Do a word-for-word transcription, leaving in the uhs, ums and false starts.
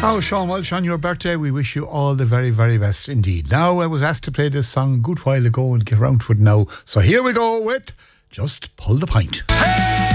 Oh, Sean Walsh, on your birthday, we wish you all the very, very best indeed. Now, I was asked to play this song a good while ago and get around to it now. So here we go with Just Pull the Pint. Hey!